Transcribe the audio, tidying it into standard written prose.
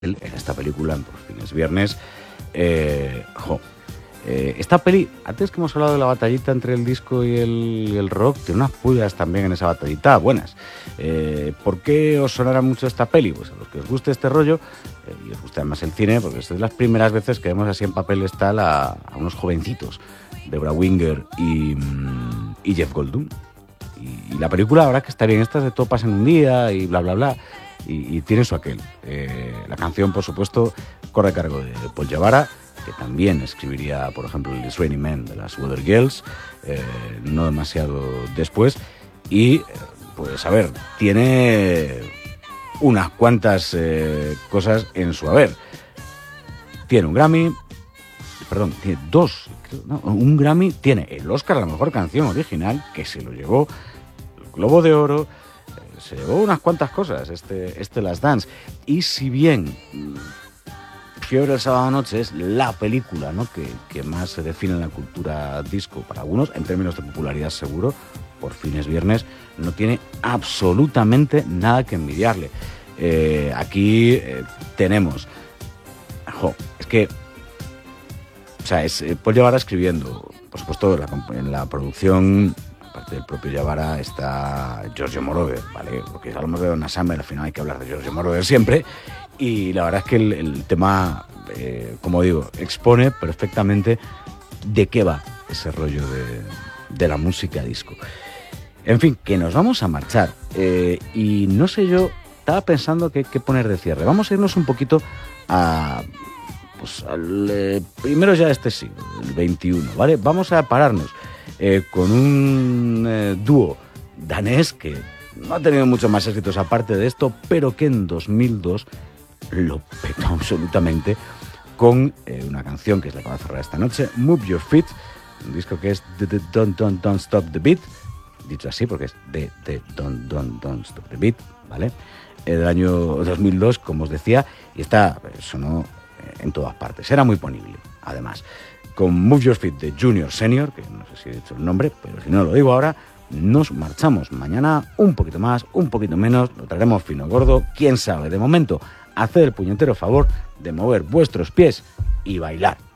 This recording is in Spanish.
en esta película, en Por fin es viernes. Esta peli, antes que hemos hablado de la batallita entre el disco y el rock, tiene unas pullas también en esa batallita buenas. ¿Por qué os sonará mucho esta peli? Pues a los que os guste este rollo, y os gusta además el cine, porque es de las primeras veces que vemos así en papel tal a unos jovencitos, Debra Winger y Jeff Goldblum. Y la película, la verdad que está bien, estas de todo pasa en un día y bla, bla, bla. Y tiene su aquel. La canción, por supuesto, corre a cargo de Paul Jabara, que también escribiría, por ejemplo, el It's Raining Men de las Weather Girls, no demasiado después. Y, pues, a ver, tiene unas cuantas cosas en su haber. Tiene un Grammy, tiene dos, un Grammy, tiene el Oscar a la mejor canción original, que se lo llevó, el Globo de Oro. Se llevó unas cuantas cosas, este Last Dance. Y si bien Fiebre del Sábado Noche es la película, ¿no?, que más se define en la cultura disco para algunos, en términos de popularidad seguro, Por fin es viernes, no tiene absolutamente nada que envidiarle. Aquí tenemos... es que... O sea, es Paul Jabara escribiendo, por supuesto, en la producción... Aparte del propio Jabara está Giorgio Moroder, ¿vale? Porque hablamos de Donna Summer, al final hay que hablar de Giorgio Moroder siempre. Y la verdad es que el tema, como digo, expone perfectamente de qué va ese rollo de la música disco. En fin, que nos vamos a marchar. Y no sé, yo estaba pensando qué poner de cierre. Vamos a irnos un poquito al primero ya de este siglo, el XXI, ¿vale? Vamos a pararnos con un dúo danés que no ha tenido muchos más éxitos aparte de esto, pero que en 2002 lo petó absolutamente con una canción que es la que va a cerrar esta noche, Move Your Feet, un disco que es Don't Stop the Beat, dicho así porque es Don't Stop the Beat, ¿vale? Del año 2002, como os decía, y sonó en todas partes, era muy ponible, además. Con Move Your Feet de Junior Senior, que no sé si he dicho el nombre, pero si no lo digo ahora, nos marchamos mañana un poquito más, un poquito menos, lo traeremos fino gordo, quién sabe. De momento, haced el puñetero favor de mover vuestros pies y bailar.